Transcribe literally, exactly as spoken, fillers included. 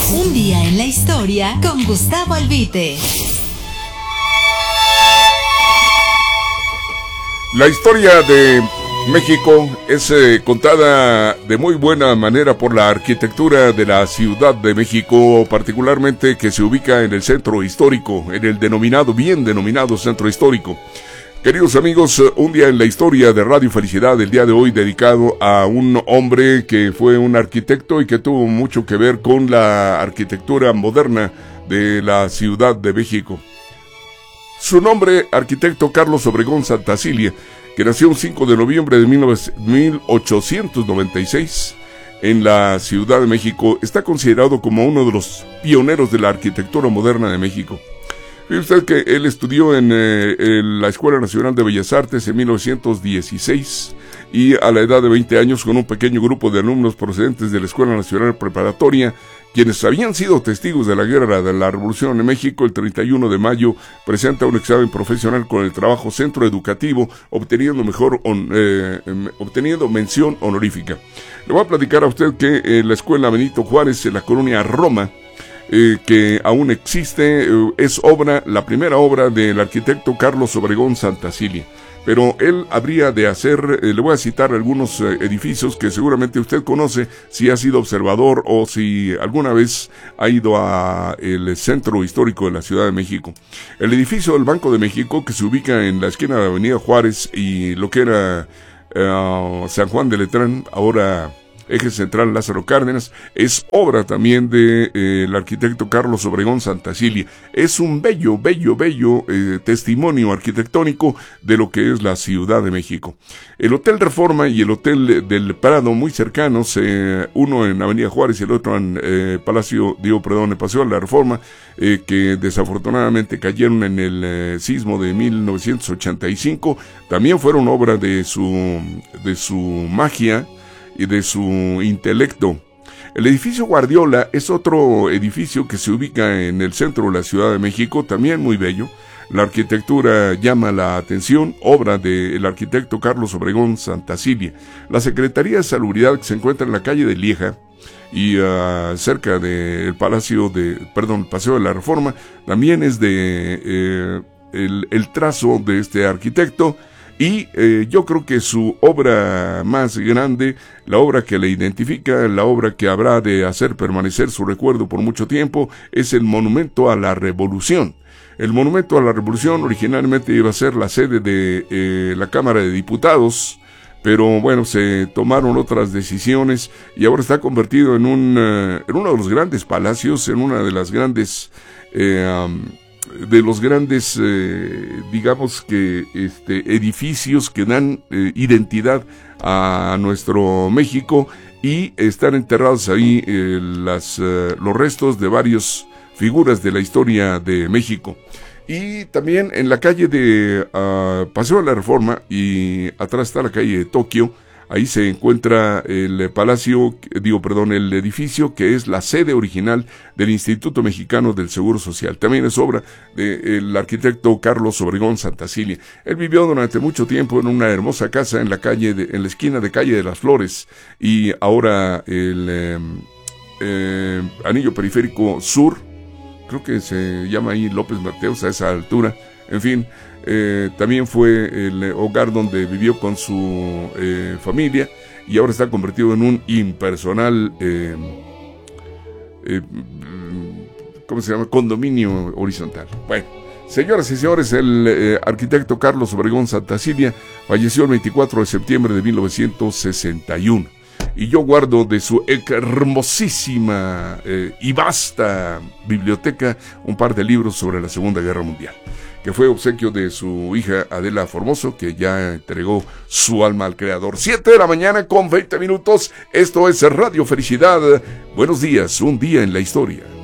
Un día en la historia con Gustavo Albite. La historia de México es eh, contada de muy buena manera por la arquitectura de la Ciudad de México, particularmente que se ubica en el centro histórico, en el denominado, bien denominado centro histórico. Queridos amigos, un día en la historia de Radio Felicidad, el día de hoy dedicado a un hombre que fue un arquitecto y que tuvo mucho que ver con la arquitectura moderna de la Ciudad de México. Su nombre, arquitecto Carlos Obregón Santacilia, que nació el cinco de noviembre de mil ochocientos noventa y seis en la Ciudad de México, está considerado como uno de los pioneros de la arquitectura moderna de México. Fíjese usted que él estudió en, eh, en la Escuela Nacional de Bellas Artes en mil novecientos dieciséis y a la edad de veinte años, con un pequeño grupo de alumnos procedentes de la Escuela Nacional Preparatoria, quienes habían sido testigos de la guerra de la Revolución en México, el treinta y uno de mayo presenta un examen profesional con el trabajo Centro Educativo, obteniendo mejor on, eh, obteniendo mención honorífica. Le voy a platicar a usted que en la Escuela Benito Juárez, en la colonia Roma, Eh, que aún existe, eh, es obra, la primera obra del arquitecto Carlos Obregón Santacilia. Pero él habría de hacer, eh, le voy a citar algunos eh, edificios que seguramente usted conoce si ha sido observador o si alguna vez ha ido a el centro histórico de la Ciudad de México. El edificio del Banco de México, que se ubica en la esquina de la Avenida Juárez y lo que era eh, San Juan de Letrán, ahora Eje Central Lázaro Cárdenas, es obra también de eh, el arquitecto Carlos Obregón Santacilia. Es un bello, bello, bello eh, testimonio arquitectónico de lo que es la Ciudad de México. El Hotel Reforma y el Hotel del Prado, muy cercanos, eh, uno en Avenida Juárez y el otro en eh, Palacio, digo, perdón, en Paseo de la Reforma, eh, que desafortunadamente cayeron en el eh, sismo de mil novecientos ochenta y cinco, también fueron obra de su, de su magia y de su intelecto. El edificio Guardiola es otro edificio que se ubica en el centro de la Ciudad de México, también muy bello. La arquitectura llama la atención, obra del arquitecto Carlos Obregón Santacilia. La Secretaría de Salubridad, que se encuentra en la calle de Lieja y uh, cerca del Palacio de, perdón, Paseo de la Reforma, también es de eh, el, el trazo de este arquitecto. Y eh, yo creo que su obra más grande, la obra que le identifica, la obra que habrá de hacer permanecer su recuerdo por mucho tiempo, es el Monumento a la Revolución. El Monumento a la Revolución originalmente iba a ser la sede de eh, la Cámara de Diputados, pero bueno, se tomaron otras decisiones y ahora está convertido en, un, uh, en uno de los grandes palacios, en una de las grandes... Eh, um, de los grandes, eh, digamos que este, edificios que dan eh, identidad a nuestro México, y están enterrados ahí eh, las, eh, los restos de varias figuras de la historia de México. Y también en la calle de uh, Paseo de la Reforma, y atrás está la calle de Tokio, ahí se encuentra el palacio, digo, perdón, el edificio que es la sede original del Instituto Mexicano del Seguro Social. También es obra del arquitecto Carlos Obregón Santacilia. Él vivió durante mucho tiempo en una hermosa casa en la calle, de, en la esquina de Calle de las Flores, y ahora el eh, eh, anillo periférico sur, creo que se llama ahí López Mateos a esa altura, en fin. Eh, también fue el hogar donde vivió con su eh, familia, y ahora está convertido en un impersonal eh, eh, ¿cómo se llama? Condominio horizontal. Bueno, señoras y señores, el eh, arquitecto Carlos Obregón Santacilia falleció el veinticuatro de septiembre de mil novecientos sesenta y uno, y yo guardo de su hermosísima eh, y vasta biblioteca un par de libros sobre la Segunda Guerra Mundial, que fue obsequio de su hija Adela Formoso, que ya entregó su alma al Creador. Siete de la mañana con veinte minutos, esto es Radio Felicidad. Buenos días, un día en la historia.